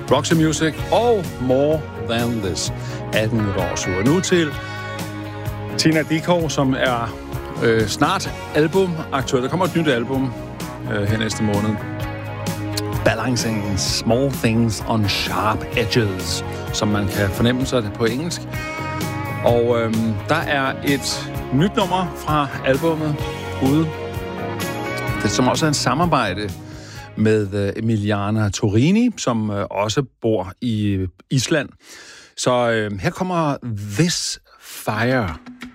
Roxy Music og More Than This. 18 minutter over 7. Nu til Tina Dickow, som er snart album aktuelt. Der kommer et nyt album her næste måned. Balancing Small Things on Sharp Edges, som man kan fornemme sig på engelsk. Og der er et nyt nummer fra albummet ude, det som også er en samarbejde med Emiliana Torini, som også bor i Island. Så her kommer This Fire.